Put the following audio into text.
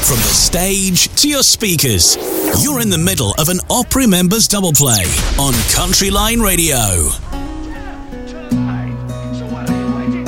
From the stage to your speakers, you're in the middle of an Opry Members Double Play on Country Line Radio.